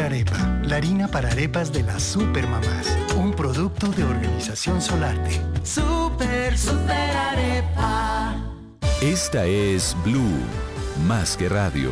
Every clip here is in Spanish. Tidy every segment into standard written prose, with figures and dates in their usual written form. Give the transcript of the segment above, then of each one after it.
Arepa, la harina para arepas de las supermamás. Un producto de Organización Solarte. Super Arepa. Esta es Blue, más que radio.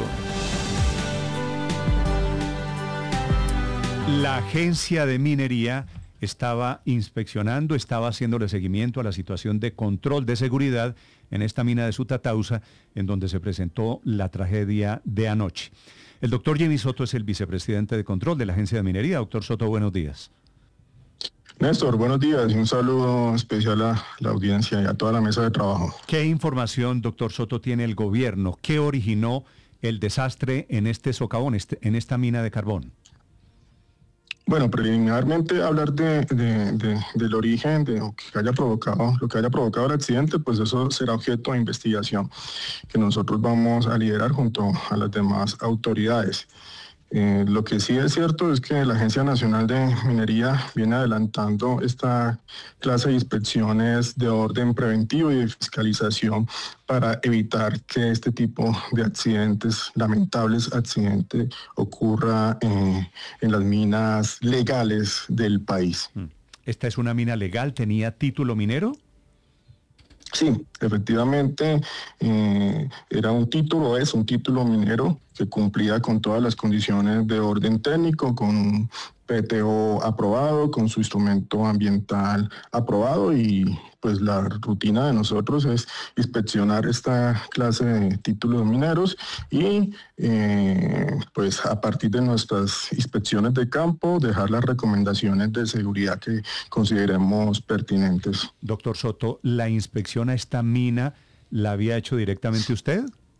La Agencia de Minería estaba inspeccionando, estaba haciéndole seguimiento a la situación de control de seguridad en esta mina de Sutatausa, en donde se presentó la tragedia de anoche. El doctor Jimmy Soto es el vicepresidente de control de la Agencia de Minería. Doctor Soto, buenos días. Néstor, buenos días y un saludo especial a la audiencia y a toda la mesa de trabajo. ¿Qué información, doctor Soto, tiene el gobierno? ¿Qué originó el desastre en este socavón, en esta mina de carbón? Bueno, preliminarmente hablar del origen de lo que haya provocado el accidente, pues eso será objeto de investigación que nosotros vamos a liderar junto a las demás autoridades. Lo que sí es cierto es que la Agencia Nacional de Minería viene adelantando esta clase de inspecciones de orden preventivo y de fiscalización para evitar que este tipo de accidentes, lamentables accidentes, ocurra en las minas legales del país. ¿Esta es una mina legal? ¿Tenía título minero? Sí, efectivamente es un título minero que cumplía con todas las condiciones de orden técnico, con un PTO aprobado, con su instrumento ambiental aprobado, y pues la rutina de nosotros es inspeccionar esta clase de títulos mineros y pues a partir de nuestras inspecciones de campo dejar las recomendaciones de seguridad que consideremos pertinentes. Doctor Soto, ¿la inspección a esta mina la había hecho directamente usted?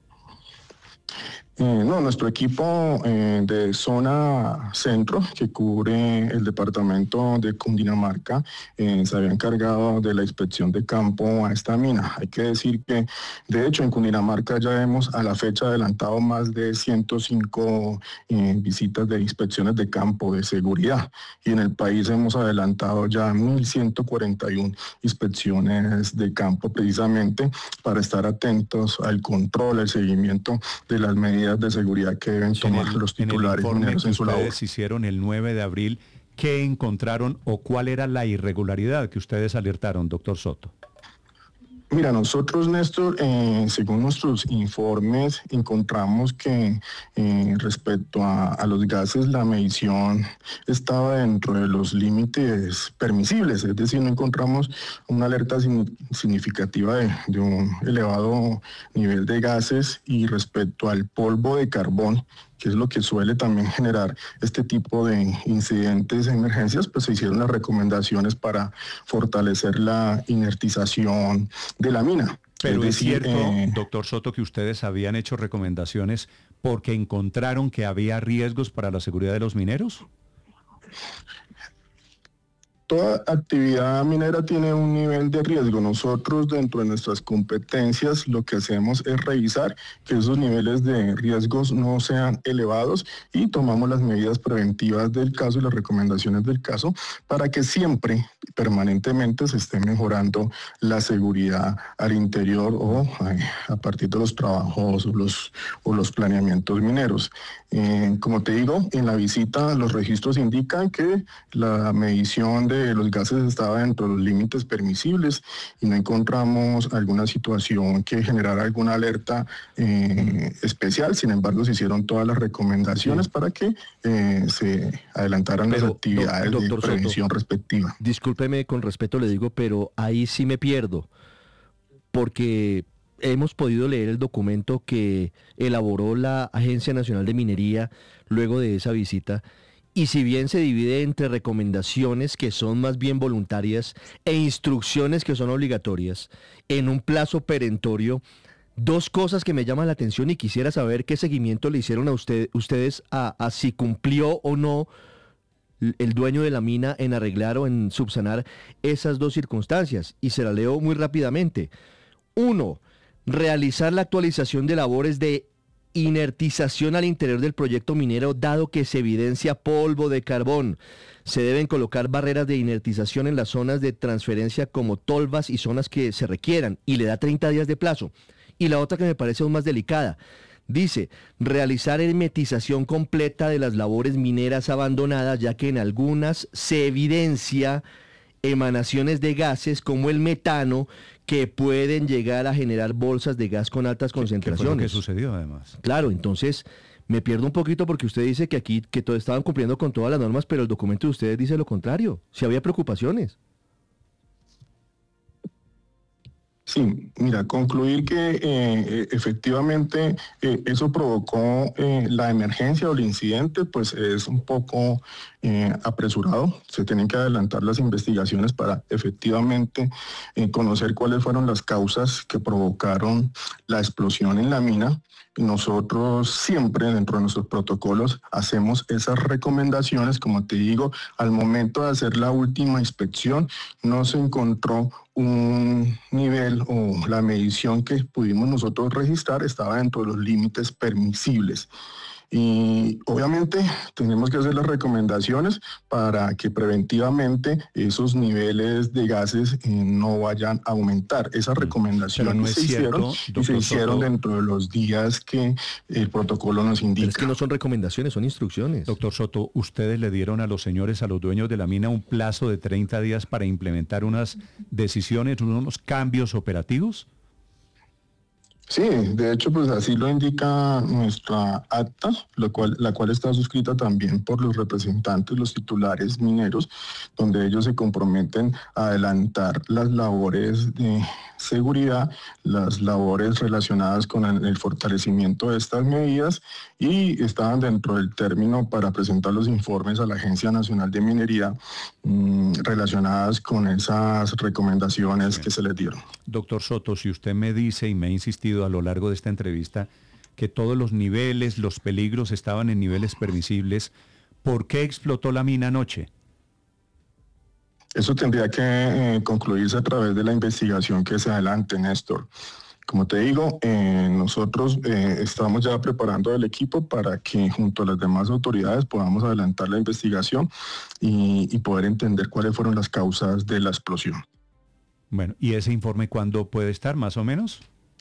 No, nuestro equipo de zona centro, que cubre el departamento de Cundinamarca, se había encargado de la inspección de campo a esta mina. Hay que decir que, de hecho, en Cundinamarca ya hemos a la fecha adelantado más de 105 visitas de inspecciones de campo de seguridad, y en el país hemos adelantado ya 1.141 inspecciones de campo, precisamente para estar atentos al control, al seguimiento de las medidas de seguridad que deben tomar los titulares mineros en su labor. Ustedes hicieron el 9 de abril, ¿qué encontraron o cuál era la irregularidad que ustedes alertaron, doctor Soto? Mira, nosotros, Néstor, según nuestros informes, encontramos que respecto a los gases, la medición estaba dentro de los límites permisibles, es decir, no encontramos una alerta significativa de un elevado nivel de gases, y respecto al polvo de carbón, que es lo que suele también generar este tipo de incidentes, emergencias, pues se hicieron las recomendaciones para fortalecer la inertización de la mina. Pero es cierto, doctor Soto, que ustedes habían hecho recomendaciones porque encontraron que había riesgos para la seguridad de los mineros. Toda actividad minera tiene un nivel de riesgo. Nosotros, dentro de nuestras competencias, lo que hacemos es revisar que esos niveles de riesgos no sean elevados, y tomamos las medidas preventivas del caso y las recomendaciones del caso para que siempre, permanentemente, se esté mejorando la seguridad al interior o a partir de los trabajos o los planeamientos mineros. Como te digo, en la visita los registros indican que la medición de los gases estaba dentro de los límites permisibles y no encontramos alguna situación que generara alguna alerta especial. Sin embargo, se hicieron todas las recomendaciones para que se adelantaran las actividades de prevención respectiva. Discúlpeme, con respeto le digo, pero ahí sí me pierdo, porque hemos podido leer el documento que elaboró la Agencia Nacional de Minería luego de esa visita, y si bien se divide entre recomendaciones que son más bien voluntarias e instrucciones que son obligatorias, en un plazo perentorio, dos cosas que me llaman la atención y quisiera saber qué seguimiento le hicieron a ustedes a si cumplió o no el dueño de la mina en arreglar o en subsanar esas dos circunstancias, y se la leo muy rápidamente. 1. Realizar la actualización de labores de inertización al interior del proyecto minero, dado que se evidencia polvo de carbón. Se deben colocar barreras de inertización en las zonas de transferencia como tolvas y zonas que se requieran, y le da 30 días de plazo. Y la otra, que me parece aún más delicada, Dice, realizar hermetización completa de las labores mineras abandonadas, ya que en algunas se evidencia emanaciones de gases como el metano que pueden llegar a generar bolsas de gas con altas concentraciones. ¿Qué fue lo que sucedió además? Claro, entonces me pierdo un poquito porque usted dice que aquí que todo estaban cumpliendo con todas las normas, pero el documento de ustedes dice lo contrario, si había preocupaciones. Sí, mira, concluir que efectivamente eso provocó la emergencia o el incidente, pues es un poco apresurado. Se tienen que adelantar las investigaciones para efectivamente conocer cuáles fueron las causas que provocaron la explosión en la mina. Nosotros siempre dentro de nuestros protocolos hacemos esas recomendaciones. Como te digo, al momento de hacer la última inspección no se encontró un nivel o la medición que pudimos nosotros registrar estaba dentro de los límites permisibles. Y obviamente tenemos que hacer las recomendaciones para que preventivamente esos niveles de gases no vayan a aumentar. Esas recomendaciones no es cierto, se hicieron dentro de los días que el protocolo nos indica. Pero es que no son recomendaciones, son instrucciones. Doctor Soto, ¿ustedes le dieron a los señores, a los dueños de la mina, un plazo de 30 días para implementar unas decisiones, unos cambios operativos? Sí, de hecho, pues así lo indica nuestra acta, la cual está suscrita también por los representantes, los titulares mineros, donde ellos se comprometen a adelantar las labores de seguridad, las labores relacionadas con el fortalecimiento de estas medidas, y estaban dentro del término para presentar los informes a la Agencia Nacional de Minería relacionadas con esas recomendaciones que se les dieron. Doctor Soto, si usted me dice y me ha insistido a lo largo de esta entrevista que todos los niveles, los peligros estaban en niveles permisibles, ¿por qué explotó la mina anoche? Eso tendría que concluirse a través de la investigación que se adelante, Néstor. Como te digo, nosotros estamos ya preparando el equipo para que junto a las demás autoridades podamos adelantar la investigación y poder entender cuáles fueron las causas de la explosión. Bueno, ¿y ese informe cuándo puede estar, más o menos?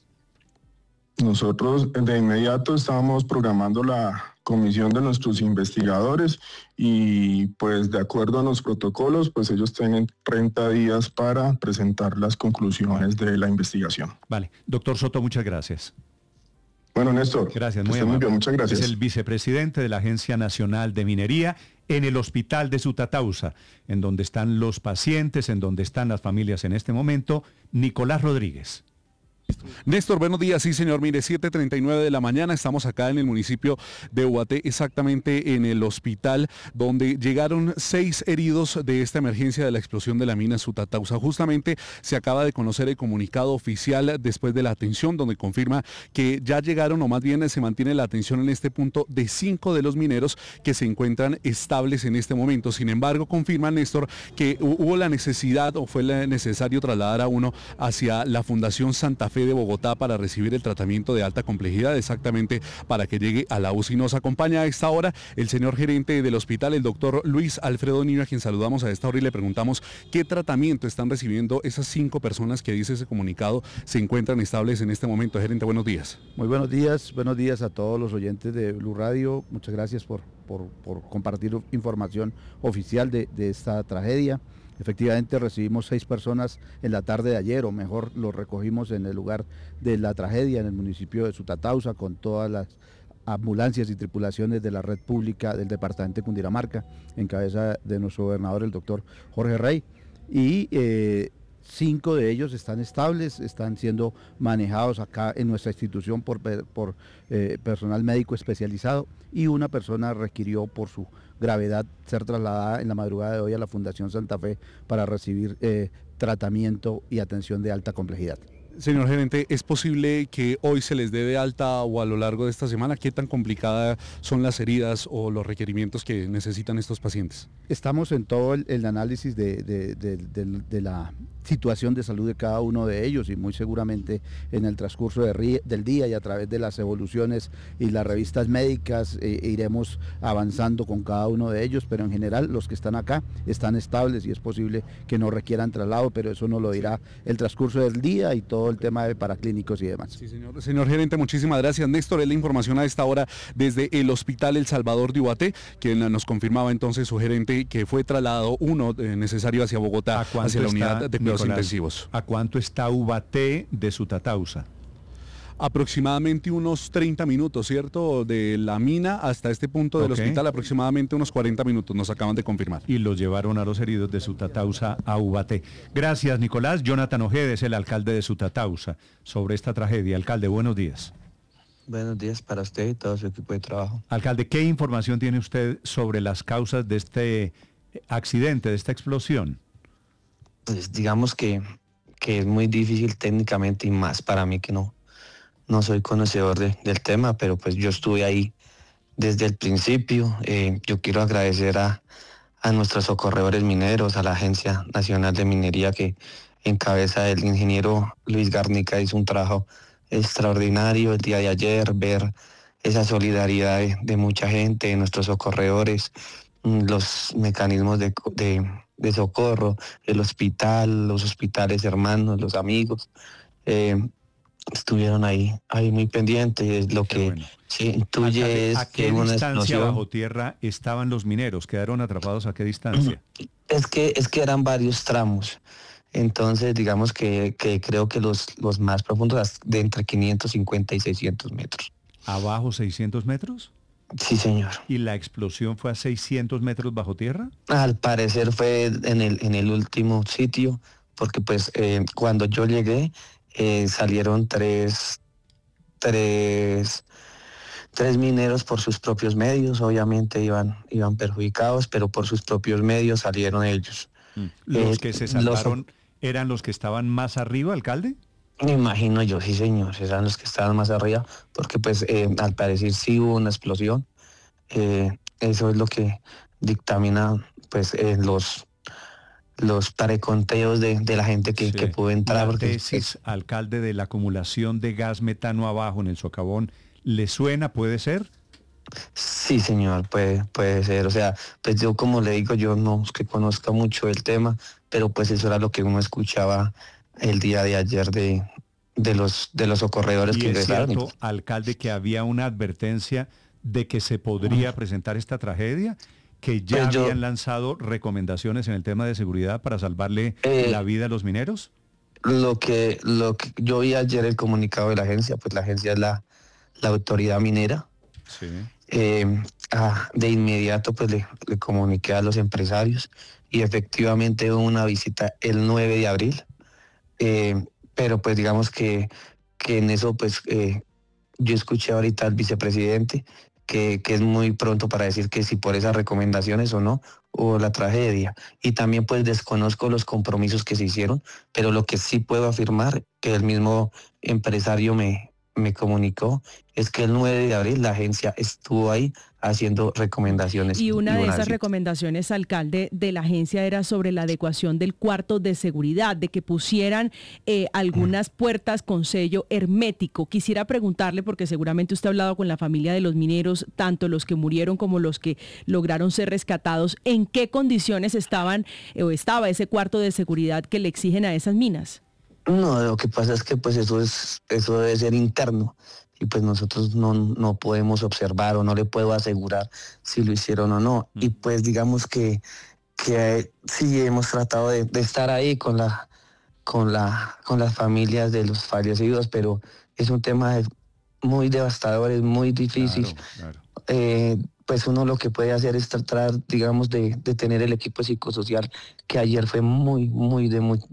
Nosotros de inmediato estábamos programando la comisión de nuestros investigadores y pues de acuerdo a los protocolos, pues ellos tienen 30 días para presentar las conclusiones de la investigación. Vale, doctor Soto, muchas gracias. Bueno, Néstor, gracias, muy amable. Muy bien, muchas gracias. Es el vicepresidente de la Agencia Nacional de Minería en el hospital de Sutatausa, en donde están los pacientes, en donde están las familias en este momento, Nicolás Rodríguez. Néstor, buenos días. Sí, señor. Mire, 7:39 de la mañana. Estamos acá en el municipio de Ubaté, exactamente en el hospital donde llegaron 6 heridos de esta emergencia de la explosión de la mina Sutatausa. Justamente se acaba de conocer el comunicado oficial después de la atención, donde confirma que ya llegaron, o más bien se mantiene la atención en este punto de 5 de los mineros que se encuentran estables en este momento. Sin embargo, confirma, Néstor, que hubo la necesidad o fue necesario trasladar a uno hacia la Fundación Santa Fe de Bogotá para recibir el tratamiento de alta complejidad, exactamente para que llegue a la UCI. Nos acompaña a esta hora el señor gerente del hospital, el doctor Luis Alfredo Niño, a quien saludamos a esta hora y le preguntamos qué tratamiento están recibiendo esas 5 personas que, dice ese comunicado, se encuentran estables en este momento. Gerente, buenos días. Muy buenos días a todos los oyentes de Blue Radio. Muchas gracias por compartir información oficial de esta tragedia. Efectivamente recibimos 6 personas en la tarde de ayer, o mejor, los recogimos en el lugar de la tragedia, en el municipio de Sutatausa, con todas las ambulancias y tripulaciones de la red pública del departamento de Cundinamarca, en cabeza de nuestro gobernador, el doctor Jorge Rey. Y 5 de ellos están estables, están siendo manejados acá en nuestra institución por personal médico especializado, y una persona requirió por su gravedad ser trasladada en la madrugada de hoy a la Fundación Santa Fe para recibir tratamiento y atención de alta complejidad. Señor gerente, ¿es posible que hoy se les dé de alta o a lo largo de esta semana? ¿Qué tan complicadas son las heridas o los requerimientos que necesitan estos pacientes? Estamos en todo el análisis de la situación de salud de cada uno de ellos, y muy seguramente en el transcurso del día y a través de las evoluciones y las revistas médicas iremos avanzando con cada uno de ellos, pero en general los que están acá están estables y es posible que no requieran traslado, pero eso nos lo dirá el transcurso del día y todo todo el tema de paraclínicos y demás. Sí, señor gerente, muchísimas gracias. Néstor, es la información a esta hora desde el Hospital El Salvador de Ubaté, quien nos confirmaba entonces su gerente que fue trasladado necesario hacia Bogotá, hacia la unidad de cuidados intensivos. ¿A cuánto está Ubaté de Sutatausa? Aproximadamente unos 30 minutos, ¿cierto? De la mina hasta este punto del hospital, aproximadamente unos 40 minutos, nos acaban de confirmar. Y los llevaron a los heridos de Sutatausa a Ubaté. Gracias, Nicolás. Jonathan Ojeda es el alcalde de Sutatausa sobre esta tragedia. Alcalde, buenos días. Buenos días para usted y todo su equipo de trabajo. Alcalde, ¿qué información tiene usted sobre las causas de este accidente, de esta explosión? Pues digamos que es muy difícil técnicamente y más para mí que no soy conocedor del tema, pero pues yo estuve ahí desde el principio. Yo quiero agradecer a nuestros socorredores mineros, a la Agencia Nacional de Minería que en cabeza del ingeniero Luis Garnica hizo un trabajo extraordinario el día de ayer, ver esa solidaridad de mucha gente, de nuestros socorredores, los mecanismos de socorro, el hospital, los hospitales hermanos, los amigos. Estuvieron ahí muy pendientes. Lo que bueno se intuye es ¿A qué que una distancia explosión bajo tierra estaban los mineros? ¿Quedaron atrapados a qué distancia? Es que eran varios tramos. Entonces, digamos que creo que los más profundos de entre 550 y 600 metros. ¿Abajo 600 metros? Sí, señor. ¿Y la explosión fue a 600 metros bajo tierra? Al parecer fue en el último sitio, porque pues cuando yo llegué, salieron tres mineros por sus propios medios. Obviamente iban perjudicados, pero por sus propios medios salieron ellos. ¿Los que se salvaron eran los que estaban más arriba, alcalde? Me imagino yo, sí señor, eran los que estaban más arriba, porque pues al parecer sí hubo una explosión. Eso es lo que dictamina pues los preconteos de la gente que pudo entrar. La tesis, alcalde, de la acumulación de gas metano abajo en el socavón, ¿le suena? ¿Puede ser? Sí, señor, puede ser. O sea, pues yo como le digo, yo no es que conozca mucho el tema, pero pues eso era lo que uno escuchaba el día de ayer de los socorredores que ingresaron. ¿Y es cierto, alcalde, que había una advertencia de que se podría presentar esta tragedia? ¿Que ya pues habían lanzado recomendaciones en el tema de seguridad para salvarle la vida a los mineros? Lo que yo vi ayer, el comunicado de la agencia, pues la agencia es la autoridad minera. Sí. De inmediato pues le comuniqué a los empresarios y efectivamente hubo una visita el 9 de abril. Pero pues digamos que en eso pues yo escuché ahorita al vicepresidente que es muy pronto para decir que si por esas recomendaciones o no, o la tragedia. Y también pues desconozco los compromisos que se hicieron, pero lo que sí puedo afirmar, que el mismo empresario me comunicó, es que el 9 de abril la agencia estuvo ahí haciendo recomendaciones. Y una de esas recomendaciones, alcalde, de la agencia era sobre la adecuación del cuarto de seguridad, de que pusieran algunas puertas con sello hermético. Quisiera preguntarle, porque seguramente usted ha hablado con la familia de los mineros, tanto los que murieron como los que lograron ser rescatados, ¿en qué condiciones estaba ese cuarto de seguridad que le exigen a esas minas? No, lo que pasa es que pues eso debe ser interno. Y pues nosotros no podemos observar o no le puedo asegurar si lo hicieron o no. Y pues digamos que sí hemos tratado de estar ahí con las familias de los fallecidos, pero es un tema muy devastador, es muy difícil. Claro. Pues uno lo que puede hacer es tratar, digamos, de tener el equipo psicosocial, que ayer fue muy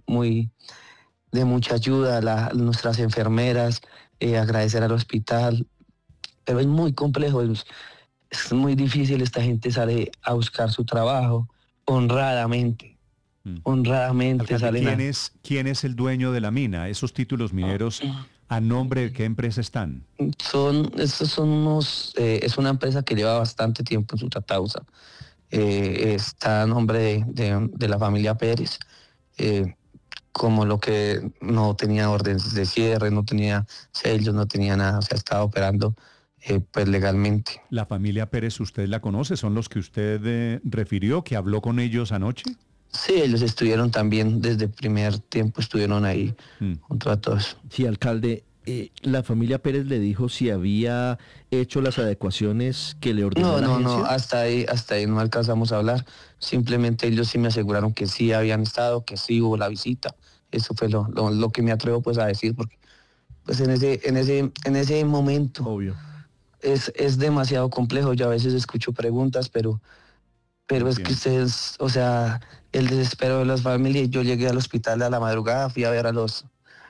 de mucha ayuda, nuestras enfermeras, agradecer al hospital, pero es muy complejo, es muy difícil. Esta gente sale a buscar su trabajo honradamente. Alcalde, ¿quién es el dueño de la mina? ¿Esos títulos mineros a nombre de qué empresa están? Es una empresa que lleva bastante tiempo en Sutatausa. Está a nombre de la familia Pérez. Como lo que no tenía órdenes de cierre, no tenía sellos, no tenía nada, o sea, estaba operando pues legalmente. ¿La familia Pérez usted la conoce? ¿Son los que usted refirió, que habló con ellos anoche? Sí, ellos estuvieron también desde el primer tiempo, estuvieron ahí junto a todos. Sí, alcalde, ¿la familia Pérez le dijo si había hecho las adecuaciones que le ordenó la agencia? No, hasta ahí no alcanzamos a hablar. Simplemente ellos sí me aseguraron que sí habían estado, que sí hubo la visita. Eso fue lo que me atrevo pues a decir, porque pues en ese momento obvio es demasiado complejo. Yo a veces escucho preguntas, pero es que ustedes, o sea, el desespero de las familias. Yo llegué al hospital a la madrugada, fui a ver a los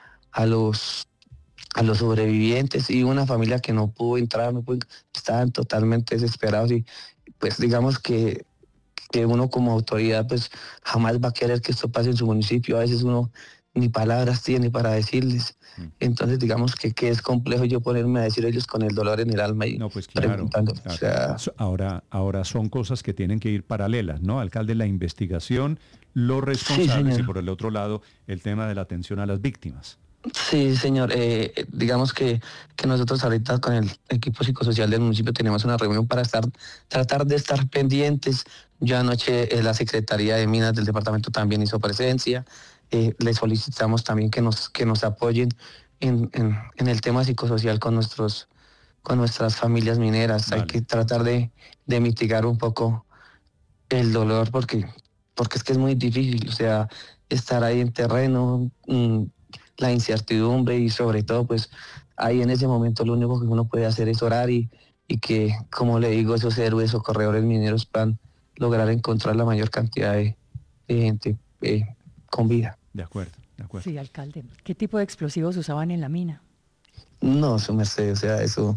sobrevivientes, y una familia que no pudo entrar, estaban totalmente desesperados, y pues digamos que uno como autoridad pues jamás va a querer que esto pase en su municipio. A veces uno ni palabras tiene para decirles. Entonces digamos que es complejo yo ponerme a decir ellos con el dolor en el alma y pues preguntando. Claro. O sea, ahora son cosas que tienen que ir paralelas, ¿no? Alcalde, la investigación, los responsables, y por el otro lado el tema de la atención a las víctimas. Sí, señor. Digamos que nosotros ahorita con el equipo psicosocial del municipio tenemos una reunión para tratar de estar pendientes. Ya anoche la Secretaría de Minas del departamento también hizo presencia. Le solicitamos también que nos apoyen en el tema psicosocial con nuestras familias mineras. Vale. Hay que tratar de mitigar un poco el dolor porque es que es muy difícil, o sea, estar ahí en terreno, la incertidumbre, y sobre todo pues ahí en ese momento lo único que uno puede hacer es orar y que, como le digo, esos héroes o corredores mineros puedan lograr encontrar la mayor cantidad de gente con vida. De acuerdo. Sí, alcalde. ¿Qué tipo de explosivos usaban en la mina? No, su merced, o sea, eso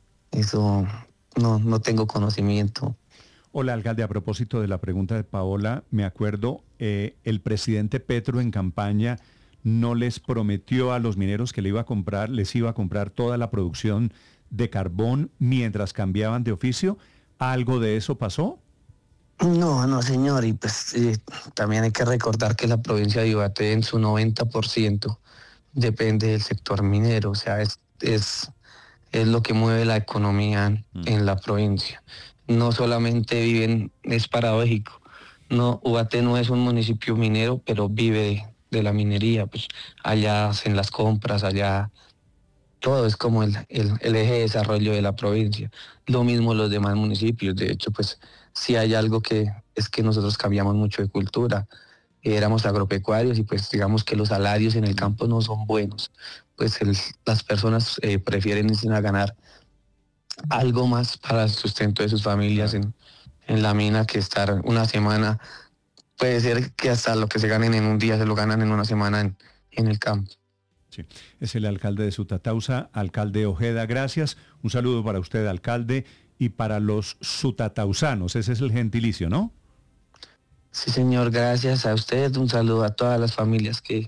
no tengo conocimiento. Hola, alcalde, a propósito de la pregunta de Paola, me acuerdo, el presidente Petro en campaña no les prometió a los mineros que les iba a comprar toda la producción de carbón mientras cambiaban de oficio. ¿Algo de eso pasó? No, señor, y pues también hay que recordar que la provincia de Ibaté en su 90% depende del sector minero, o sea, es lo que mueve la economía en la provincia. No solamente viven, es paradójico, Ibaté no es un municipio minero, pero vive de la minería, pues allá hacen las compras, allá todo es como el eje de desarrollo de la provincia. Lo mismo los demás municipios. De hecho, pues sí hay algo que es que nosotros cambiamos mucho de cultura. Éramos agropecuarios y pues digamos que los salarios en el campo no son buenos. Pues las personas prefieren irse a ganar algo más para el sustento de sus familias en la mina que estar una semana. Puede ser que hasta lo que se ganen en un día se lo ganan en una semana en el campo. Sí, es el alcalde de Sutatausa, alcalde Ojeda, gracias. Un saludo para usted, alcalde, y para los sutatausanos, ese es el gentilicio, ¿no? Sí, señor, gracias a usted. Un saludo a todas las familias que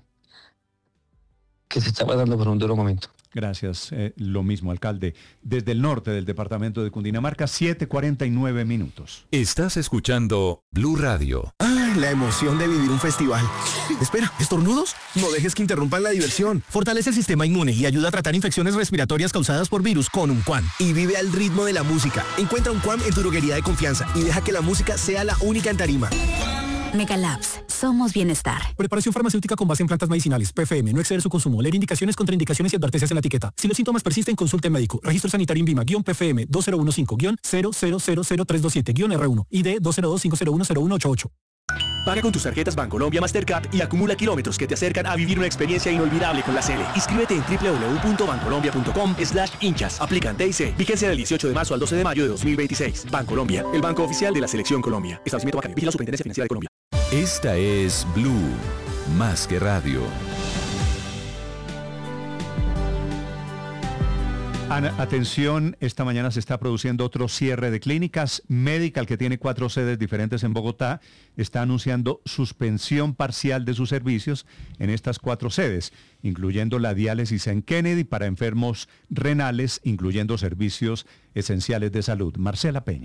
se está pasando por un duro momento. Gracias, lo mismo, alcalde. Desde el norte del departamento de Cundinamarca, 7:49 minutos. Estás escuchando Blue Radio. La emoción de vivir un festival. Espera, ¿estornudos? No dejes que interrumpan la diversión. Fortalece el sistema inmune y ayuda a tratar infecciones respiratorias causadas por virus con Unquam. Y vive al ritmo de la música. Encuentra Unquam en tu droguería de confianza y deja que la música sea la única en tarima. Megalabs, somos bienestar. Preparación farmacéutica con base en plantas medicinales. PFM, no exceder su consumo. Leer indicaciones, contraindicaciones y advertencias en la etiqueta. Si los síntomas persisten, consulte al médico. Registro sanitario INVIMA-PFM 2015-000327-R1. ID 202-501-0188. Paga con tus tarjetas Bancolombia Mastercard y acumula kilómetros que te acercan a vivir una experiencia inolvidable con la Cele. Inscríbete en www.bancolombia.com/hinchas. Aplican TIC. Vigencia del 18 de marzo al 12 de mayo de 2026. Bancolombia, el banco oficial de la Selección Colombia. Establecimiento bancario. Vigila la Superintendencia Financiera de Colombia. Esta es Blue, más que radio. Atención, esta mañana se está produciendo otro cierre de clínicas. Medical, que tiene 4 sedes diferentes en Bogotá, está anunciando suspensión parcial de sus servicios en estas 4 sedes, incluyendo la diálisis en Kennedy para enfermos renales, incluyendo servicios esenciales de salud. Marcela Peña.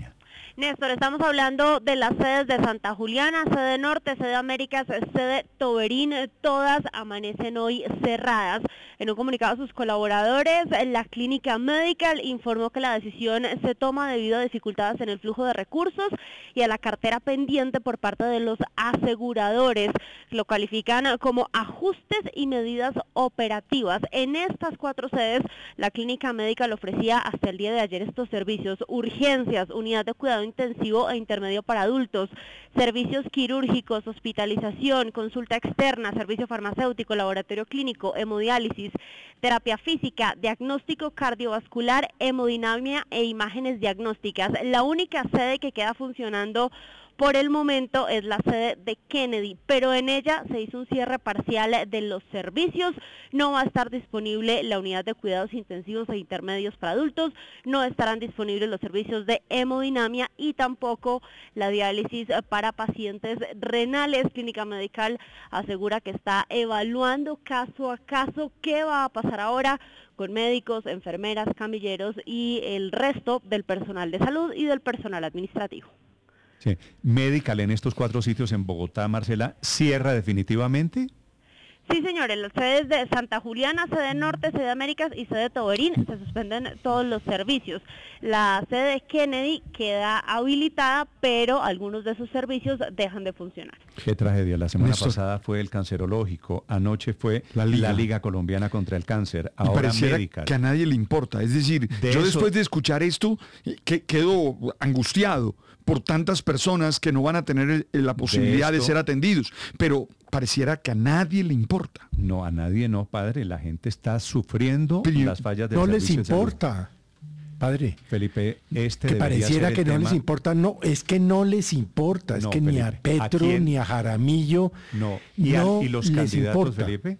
Néstor, estamos hablando de las sedes de Santa Juliana, sede Norte, sede Américas, sede Toberín, todas amanecen hoy cerradas. En un comunicado a sus colaboradores, la clínica Medical informó que la decisión se toma debido a dificultades en el flujo de recursos y a la cartera pendiente por parte de los aseguradores. Lo califican como ajustes y medidas operativas. En estas 4 sedes, la clínica Medical ofrecía hasta el día de ayer estos servicios: urgencias, unidad de cuidado intensivo e intermedio para adultos, servicios quirúrgicos, hospitalización, consulta externa, servicio farmacéutico, laboratorio clínico, hemodiálisis, terapia física, diagnóstico cardiovascular, hemodinamia e imágenes diagnósticas. La única sede que queda funcionando por el momento es la sede de Kennedy, pero en ella se hizo un cierre parcial de los servicios. No va a estar disponible la unidad de cuidados intensivos e intermedios para adultos, no estarán disponibles los servicios de hemodinamia y tampoco la diálisis para pacientes renales. Clínica Medical asegura que está evaluando caso a caso qué va a pasar ahora con médicos, enfermeras, camilleros y el resto del personal de salud y del personal administrativo. Sí. Medical en estos 4 sitios en Bogotá, Marcela, ¿cierra definitivamente? Sí, señores, las sedes de Santa Juliana, sede Norte, sede Américas y sede Toberín se suspenden todos los servicios. La sede de Kennedy queda habilitada, pero algunos de sus servicios dejan de funcionar. Qué tragedia. La semana pasada fue el cancerológico, anoche fue la Liga Colombiana contra el Cáncer, ahora pareciera Medical. Que a nadie le importa. Es decir, después de escuchar esto, quedo angustiado por tantas personas que no van a tener la posibilidad de ser atendidos. Pero pareciera que a nadie le importa. No, a nadie no, padre. La gente está sufriendo las fallas del servicio. No les importa, padre. Felipe, que pareciera que no les importa. No, es que no les importa. Es que Felipe, ni a Petro, ni a Jaramillo, no y los les candidatos, importa. Felipe.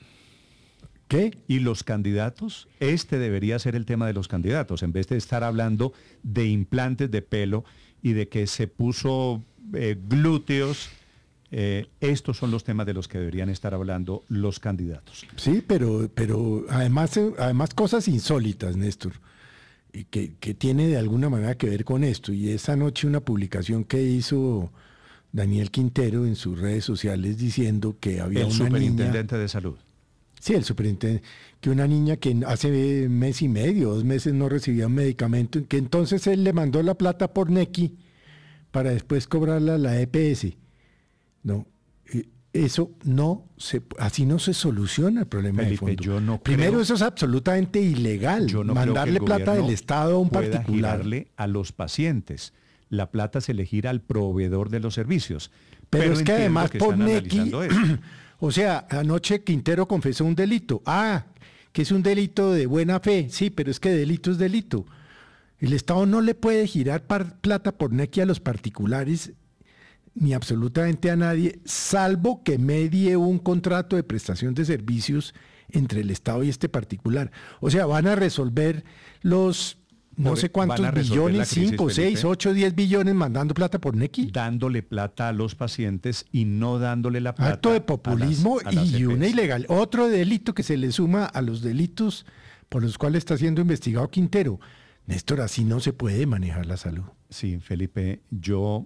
¿Qué? ¿Y los candidatos? Este debería ser el tema de los candidatos, en vez de estar hablando de implantes de pelo y de que se puso glúteos. Estos son los temas de los que deberían estar hablando los candidatos. Sí, pero además cosas insólitas, Néstor, y que tiene de alguna manera que ver con esto. Y esa noche una publicación que hizo Daniel Quintero en sus redes sociales diciendo que había una superintendente de salud. Sí, el superintendente, que una niña que hace mes y medio, 2 meses no recibía un medicamento, que entonces él le mandó la plata por Nequi para después cobrarla a la EPS. No, eso así no se soluciona el problema de fondo. Yo no Primero, creo, eso es absolutamente ilegal, yo no mandarle creo que el plata del Estado a un particular. Girarle a los pacientes. La plata se le gira al proveedor de los servicios. Pero es que además por Nequi, o sea, anoche Quintero confesó un delito. Que es un delito de buena fe. Sí, pero es que delito es delito. El Estado no le puede girar plata por Nequi a los particulares ni absolutamente a nadie, salvo que medie un contrato de prestación de servicios entre el Estado y este particular. O sea, van a resolver los no sé cuántos billones, 5, 6, 8, 10 billones mandando plata por Nequi. Dándole plata a los pacientes y no dándole la plata. Acto de populismo a las y una ilegal. Otro delito que se le suma a los delitos por los cuales está siendo investigado Quintero. Néstor, así no se puede manejar la salud. Sí, Felipe, yo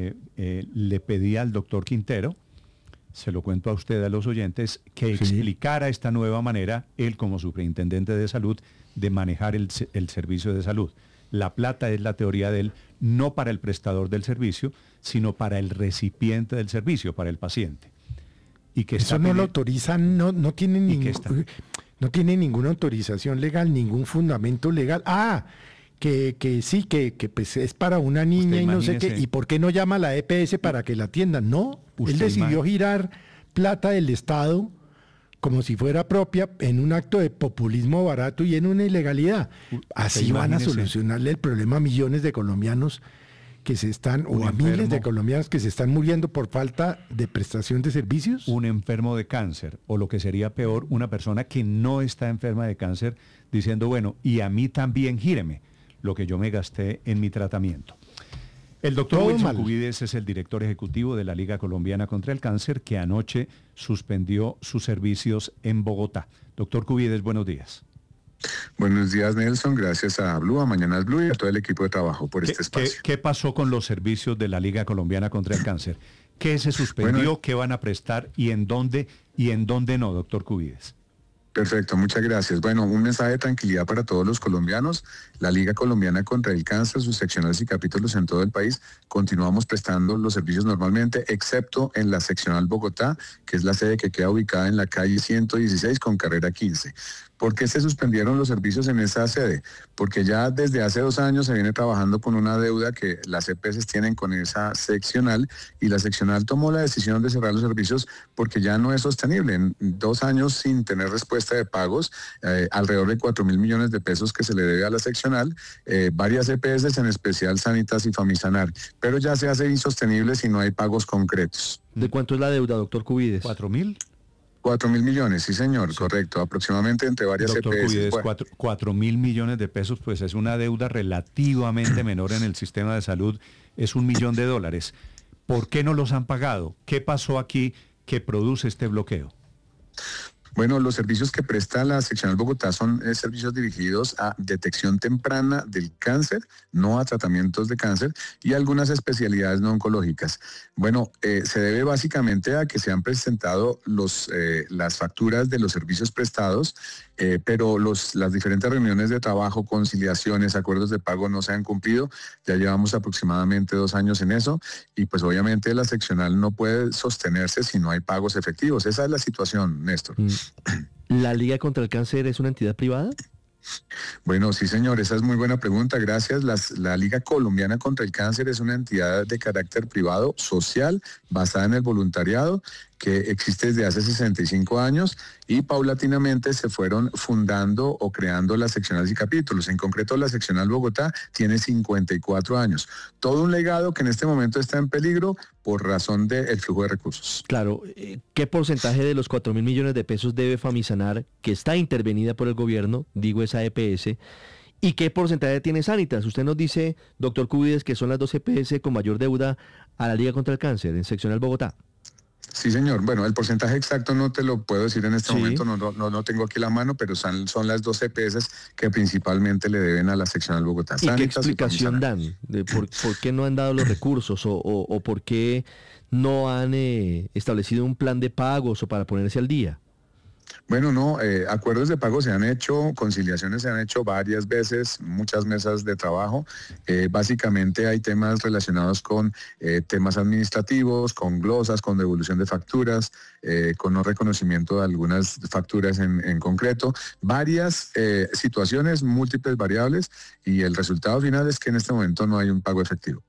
le pedí al doctor Quintero, se lo cuento a usted, a los oyentes, que explicara esta nueva manera, él como superintendente de salud, de manejar el servicio de salud. La plata es la teoría de él, no para el prestador del servicio, sino para el recipiente del servicio, para el paciente. Y que eso no lo autorizan, no tiene ninguna autorización legal, ningún fundamento legal. Que sí, que pues es para una niña y no sé qué. ¿Y por qué no llama a la EPS para que la atiendan? No, él decidió girar plata del Estado como si fuera propia en un acto de populismo barato y en una ilegalidad. Así van a solucionarle el problema a millones de colombianos que se están, o a miles de colombianos que se están muriendo por falta de prestación de servicios. Un enfermo de cáncer, o lo que sería peor, una persona que no está enferma de cáncer, diciendo, bueno, y a mí también gíreme lo que yo me gasté en mi tratamiento. El doctor Wilson Cubides es el director ejecutivo de la Liga Colombiana contra el Cáncer, que anoche suspendió sus servicios en Bogotá. Doctor Cubides, buenos días. Buenos días, Nelson. Gracias a Blue, a Mañanas Blue y a todo el equipo de trabajo por este espacio. ¿Qué pasó con los servicios de la Liga Colombiana contra el Cáncer? ¿Qué se suspendió? Bueno, ¿Qué van a prestar? ¿Y en dónde no, doctor Cubides? Perfecto, muchas gracias. Bueno, un mensaje de tranquilidad para todos los colombianos. La Liga Colombiana contra el Cáncer, sus seccionales y capítulos en todo el país, continuamos prestando los servicios normalmente, excepto en la seccional Bogotá, que es la sede que queda ubicada en la calle 116 con carrera 15. ¿Por qué se suspendieron los servicios en esa sede? Porque ya desde hace 2 años se viene trabajando con una deuda que las EPS tienen con esa seccional, y la seccional tomó la decisión de cerrar los servicios porque ya no es sostenible. En 2 años sin tener respuesta de pagos, alrededor de 4.000 millones de pesos que se le debe a la seccional, varias EPS, en especial Sanitas y Famisanar, pero ya se hace insostenible si no hay pagos concretos. ¿De cuánto es la deuda, doctor Cubides? 4.000. 4.000 millones, sí señor, sí. Correcto, aproximadamente entre varias Doctor EPS. Cubides, 4.000 millones de pesos, pues es una deuda relativamente menor en el sistema de salud, es $1 millón. ¿Por qué no los han pagado? ¿Qué pasó aquí que produce este bloqueo? Bueno, los servicios que presta la seccional Bogotá son servicios dirigidos a detección temprana del cáncer, no a tratamientos de cáncer, y algunas especialidades no oncológicas. Bueno, se debe básicamente a que se han presentado las facturas de los servicios prestados, pero las diferentes reuniones de trabajo, conciliaciones, acuerdos de pago no se han cumplido. Ya llevamos aproximadamente 2 años en eso, y pues obviamente la seccional no puede sostenerse si no hay pagos efectivos. Esa es la situación, Néstor. ¿La Liga contra el Cáncer es una entidad privada? Bueno, sí señor, esa es muy buena pregunta, gracias. La Liga Colombiana contra el Cáncer es una entidad de carácter privado, social, basada en el voluntariado, que existe desde hace 65 años, y paulatinamente se fueron fundando o creando las seccionales y capítulos. En concreto, la seccional Bogotá tiene 54 años. Todo un legado que en este momento está en peligro por razón del flujo de recursos. Claro, ¿qué porcentaje de los 4.000 millones de pesos debe Famisanar, que está intervenida por el gobierno, digo esa EPS, y qué porcentaje tiene Sanitas? Usted nos dice, doctor Cubides, que son las 2 EPS con mayor deuda a la Liga contra el Cáncer en seccional Bogotá. Sí, señor. Bueno, el porcentaje exacto no te lo puedo decir en este momento, no tengo aquí la mano, pero son las 2 EPS que principalmente le deben a la seccional Bogotá. ¿Y qué explicación dan? ¿Por qué no han dado los recursos o por qué no han establecido un plan de pagos o para ponerse al día? Bueno, no, acuerdos de pago se han hecho, conciliaciones se han hecho varias veces, muchas mesas de trabajo. Básicamente hay temas relacionados con temas administrativos, con glosas, con devolución de facturas, con no reconocimiento de algunas facturas en concreto. Varias situaciones, múltiples variables, y el resultado final es que en este momento no hay un pago efectivo.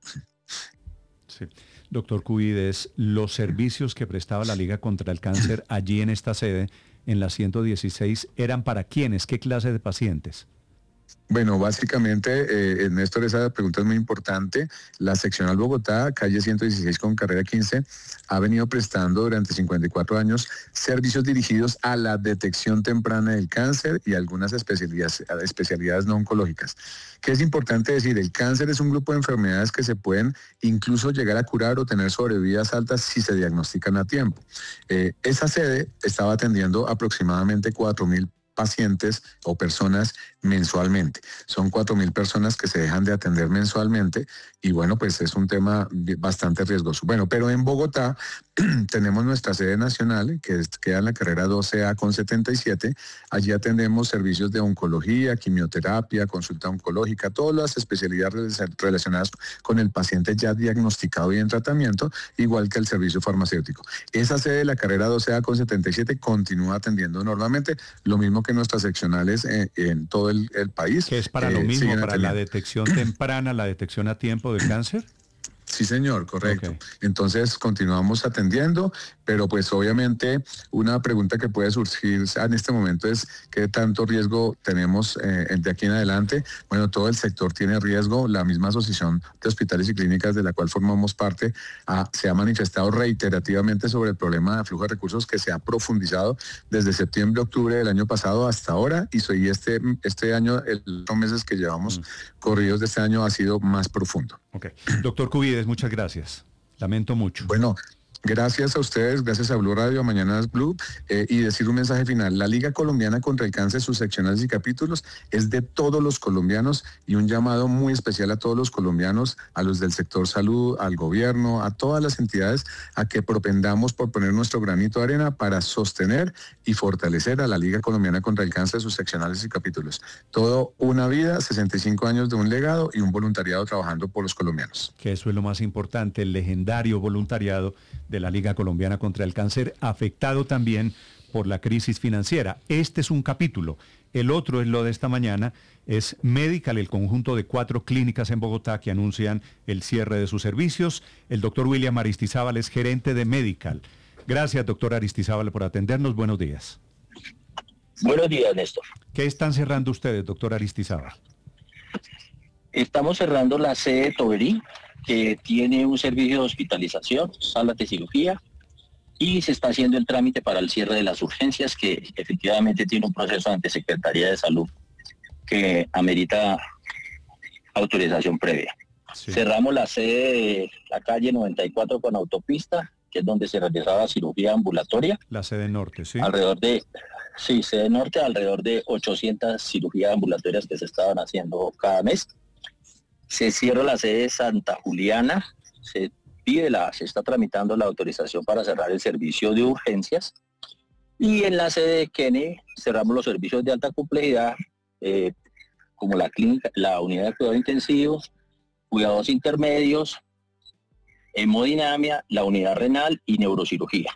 Sí. Doctor Cubides, los servicios que prestaba la Liga contra el Cáncer allí en esta sede, en la 116, ¿eran para quiénes? ¿Qué clase de pacientes? Bueno, básicamente, Néstor, esa pregunta es muy importante. La seccional Bogotá, calle 116 con carrera 15, ha venido prestando durante 54 años servicios dirigidos a la detección temprana del cáncer y algunas especialidades no oncológicas. ¿Qué es importante decir? El cáncer es un grupo de enfermedades que se pueden incluso llegar a curar o tener sobrevidas altas si se diagnostican a tiempo. Esa sede estaba atendiendo aproximadamente 4.000 pacientes o personas mensualmente. Son 4.000 personas que se dejan de atender mensualmente, y bueno, pues es un tema bastante riesgoso. Bueno, pero en Bogotá tenemos nuestra sede nacional, que queda en la carrera 12A con 77. Allí atendemos servicios de oncología, quimioterapia, consulta oncológica, todas las especialidades relacionadas con el paciente ya diagnosticado y en tratamiento, igual que el servicio farmacéutico. Esa sede de la carrera 12A con 77 continúa atendiendo normalmente, lo mismo que nuestras seccionales en todo el país. ¿Que es para lo mismo, para la detección temprana, la detección a tiempo del cáncer? Sí, señor, correcto. Okay. Entonces continuamos atendiendo, pero pues obviamente una pregunta que puede surgir en este momento es ¿qué tanto riesgo tenemos de aquí en adelante? Bueno, todo el sector tiene riesgo. La misma Asociación de Hospitales y Clínicas, de la cual formamos parte, se ha manifestado reiterativamente sobre el problema de flujo de recursos que se ha profundizado desde septiembre, octubre del año pasado hasta ahora, y este año, los meses que llevamos corridos de este año ha sido más profundo. Okay. Doctor Cubides, muchas gracias. Lamento mucho. Bueno, Gracias a ustedes, gracias a Blue Radio, Mañanas Blue, y decir un mensaje final. La Liga Colombiana contra el Cáncer, sus seccionales y capítulos, es de todos los colombianos y un llamado muy especial a todos los colombianos, a los del sector salud, al gobierno, a todas las entidades, a que propendamos por poner nuestro granito de arena para sostener y fortalecer a la Liga Colombiana contra el Cáncer, sus seccionales y capítulos. Todo una vida, 65 años de un legado y un voluntariado trabajando por los colombianos. Que eso es lo más importante, el legendario voluntariado de la Liga Colombiana contra el Cáncer, afectado también por la crisis financiera. Este es un capítulo. El otro es lo de esta mañana, es Medical, el conjunto de 4 clínicas en Bogotá que anuncian el cierre de sus servicios. El doctor William Aristizábal es gerente de Medical. Gracias, doctor Aristizábal, por atendernos. Buenos días. Buenos días, Néstor. ¿Qué están cerrando ustedes, doctor Aristizábal? Estamos cerrando la sede de Toberí, que tiene un servicio de hospitalización, salas de cirugía, y se está haciendo el trámite para el cierre de las urgencias, que efectivamente tiene un proceso ante Secretaría de Salud que amerita autorización previa. Sí. Cerramos la sede de la calle 94 con autopista, que es donde se realizaba cirugía ambulatoria. La sede norte, sí. Sede norte, alrededor de 800 cirugías ambulatorias que se estaban haciendo cada mes. Se cierra la sede de Santa Juliana, se está tramitando la autorización para cerrar el servicio de urgencias, y en la sede de Kennedy cerramos los servicios de alta complejidad, como la clínica, la unidad de cuidado intensivo, cuidados intermedios, hemodinamia, la unidad renal y neurocirugía.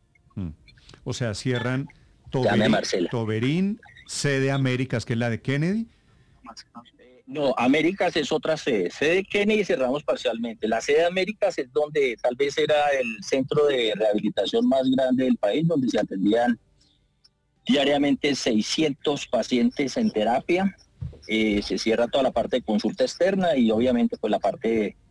O sea, cierran Toberín, sede Américas, que es la de Kennedy. No, Américas es otra sede. Sede Kennedy cerramos parcialmente. La sede de Américas es donde tal vez era el centro de rehabilitación más grande del país, donde se atendían diariamente 600 pacientes en terapia. Se cierra toda la parte de consulta externa y obviamente pues la parte